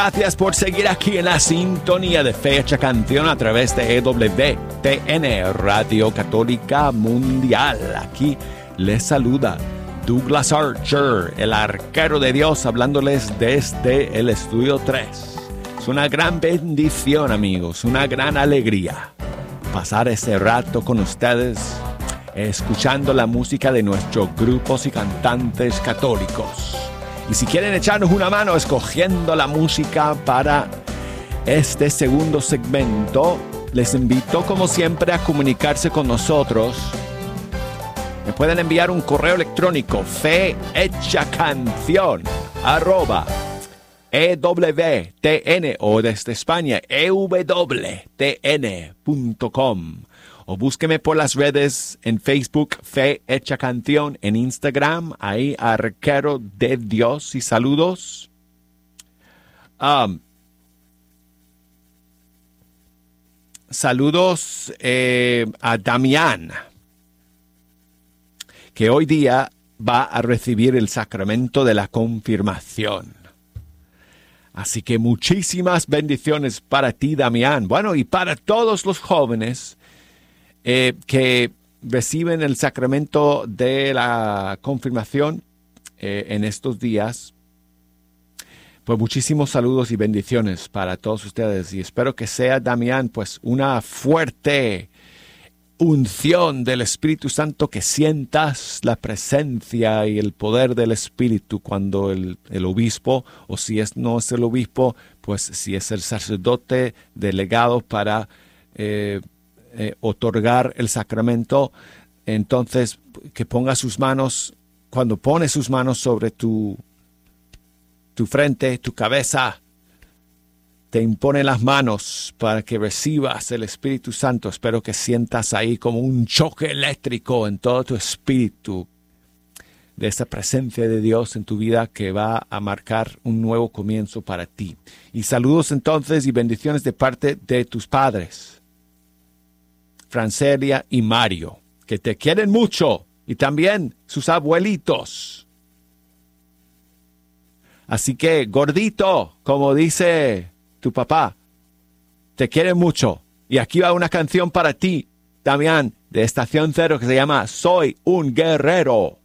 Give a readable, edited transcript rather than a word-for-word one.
Gracias por seguir aquí en la sintonía de Fecha Canción a través de EWTN, Radio Católica Mundial. Aquí les saluda Douglas Archer, el arquero de Dios, hablándoles desde el Estudio 3. Es una gran bendición, amigos, una gran alegría pasar este rato con ustedes, escuchando la música de nuestros grupos y cantantes católicos. Y si quieren echarnos una mano escogiendo la música para este segundo segmento, les invito como siempre a comunicarse con nosotros. Me pueden enviar un correo electrónico fehechacanción@ewtn o desde España ewtn.com. O búsqueme por las redes en Facebook, Fe Hecha Canción, en Instagram, ahí Arquero de Dios y saludos. Saludos a Damián, que hoy día va a recibir el sacramento de la confirmación. Así que muchísimas bendiciones para ti, Damián. Bueno, y para todos los jóvenes que reciben el sacramento de la confirmación en estos días, pues muchísimos saludos y bendiciones para todos ustedes. Y espero que sea, Damián, pues una fuerte unción del Espíritu Santo, que sientas la presencia y el poder del Espíritu cuando el obispo, o si no es el obispo, pues si es el sacerdote delegado para otorgar el sacramento, entonces que ponga sus manos, cuando pone sus manos sobre tu frente, tu cabeza, te impone las manos para que recibas el Espíritu Santo. Espero que sientas ahí como un choque eléctrico en todo tu espíritu de esa presencia de Dios en tu vida que va a marcar un nuevo comienzo para ti. Y saludos entonces y bendiciones de parte de tus padres, Francelia y Mario, que te quieren mucho, y también sus abuelitos. Así que, gordito, como dice tu papá, te quiere mucho. Y aquí va una canción para ti, Damián, de Estación Cero, que se llama Soy un Guerrero.